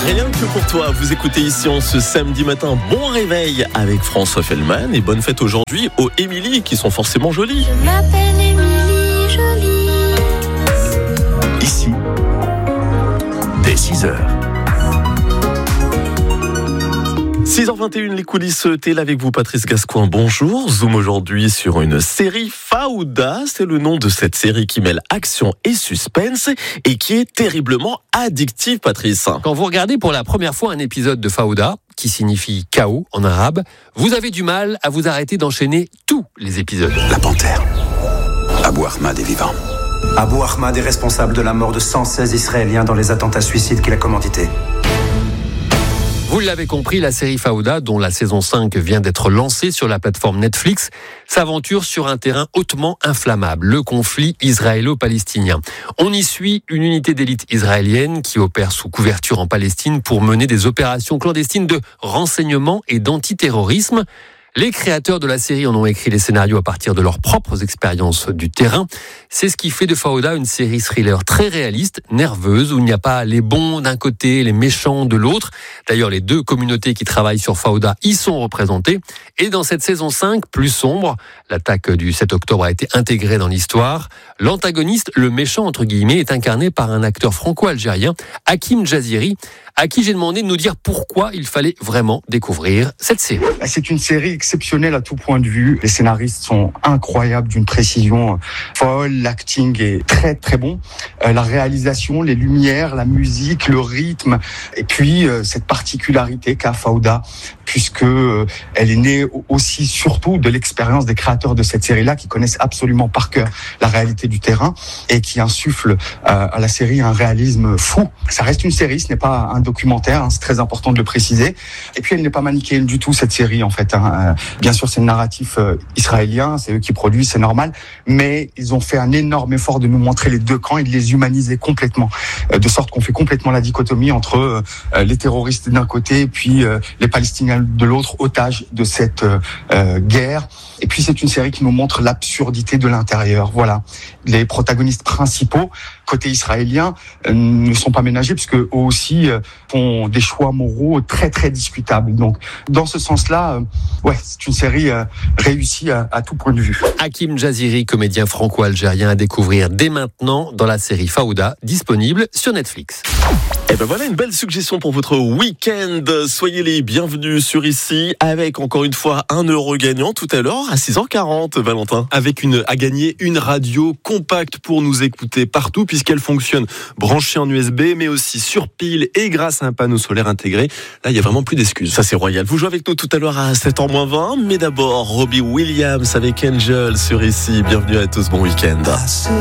Rien que pour toi, vous écoutez ici en ce samedi matin. Bon réveil avec François Fellman et bonne fête aujourd'hui aux Émilie qui sont forcément jolies. Je m'appelle Émilie Jolie. Ici, dès 6h. 6h21, les coulisses télé avec vous, Patrice Gascoin. Bonjour. Zoom aujourd'hui sur une série Fauda. C'est le nom de cette série qui mêle action et suspense et qui est terriblement addictive, Patrice. Quand vous regardez pour la première fois un épisode de Fauda, qui signifie chaos en arabe, vous avez du mal à vous arrêter d'enchaîner tous les épisodes. La panthère. Abou Ahmad est vivant. Abou Ahmad est responsable de la mort de 116 Israéliens dans les attentats suicides qu'il a commandités. Vous l'avez compris, la série Fauda, dont la saison 5 vient d'être lancée sur la plateforme Netflix, s'aventure sur un terrain hautement inflammable, le conflit israélo-palestinien. On y suit une unité d'élite israélienne qui opère sous couverture en Palestine pour mener des opérations clandestines de renseignement et d'antiterrorisme. Les créateurs de la série en ont écrit les scénarios à partir de leurs propres expériences du terrain. C'est ce qui fait de Fauda une série thriller très réaliste, nerveuse, où il n'y a pas les bons d'un côté, les méchants de l'autre. D'ailleurs, les deux communautés qui travaillent sur Fauda y sont représentées. Et dans cette saison 5, plus sombre, l'attaque du 7 octobre a été intégrée dans l'histoire. L'antagoniste, le méchant entre guillemets, est incarné par un acteur franco-algérien, Hakim Jaziri, à qui j'ai demandé de nous dire pourquoi il fallait vraiment découvrir cette série. C'est une série exceptionnelle à tout point de vue. Les scénaristes sont incroyables, d'une précision folle. L'acting est très très bon. La réalisation, les lumières, la musique, le rythme, et puis cette particularité qu'a Fauda, puisque elle est née aussi surtout de l'expérience des créateurs de cette série-là, qui connaissent absolument par cœur la réalité du terrain et qui insufflent à la série un réalisme fou. Ça reste une série, ce n'est pas un documentaire, c'est très important de le préciser. Et puis elle n'est pas manichéenne du tout, cette série en fait. Bien sûr, c'est le narratif israélien, c'est eux qui produisent, c'est normal, mais ils ont fait un énorme effort de nous montrer les deux camps et de les humaniser complètement, de sorte qu'on fait complètement la dichotomie entre les terroristes d'un côté et puis les Palestiniens de l'autre, otages de cette guerre. Et puis c'est une série qui nous montre l'absurdité de l'intérieur. Voilà, les protagonistes principaux côté israélien ne sont pas ménagés, puisque eux aussi font des choix moraux très très discutables. Donc dans ce sens-là, c'est une série réussie à tout point de vue. Hakim Jaziri, comédien franco-algérien, à découvrir dès maintenant dans la série Fauda, disponible sur Netflix. Et ben voilà une belle suggestion pour votre week-end. Soyez les bienvenus sur Ici, avec encore une fois 1 euro gagnant tout à l'heure à 6h40, Valentin. Avec à gagner une radio compacte pour nous écouter partout, puisqu'elle fonctionne branchée en USB, mais aussi sur pile et grâce à un panneau solaire intégré. Là, il n'y a vraiment plus d'excuses. Ça, c'est royal. Vous jouez avec nous tout à l'heure à 7h20, mais d'abord, Robbie Williams avec Angel sur Ici. Bienvenue à tous, bon week-end.